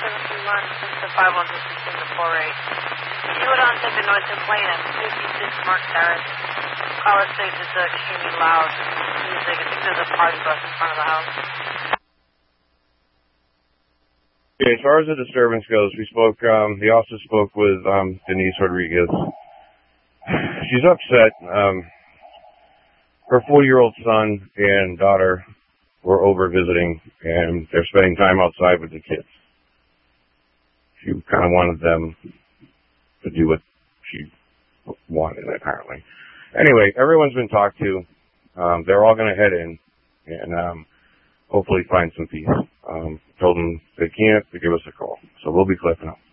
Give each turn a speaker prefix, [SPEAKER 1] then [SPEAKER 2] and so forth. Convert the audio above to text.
[SPEAKER 1] months since the 516 to 48. You would on take the noise complaint at 56 Mark Terrace. Caller states it's extremely loud music. I think there's a party bus in front of the house.
[SPEAKER 2] Okay, as far as the disturbance goes, we spoke, the officer spoke with Denise Rodriguez. She's upset. Her 4-year-old son and daughter were over visiting, and they're spending time outside with the kids. She kind of wanted them to do what she wanted, apparently. Anyway, everyone's been talked to. They're all going to head in and hopefully find some peace. Told them they can't, to give us a call. So we'll be clipping up.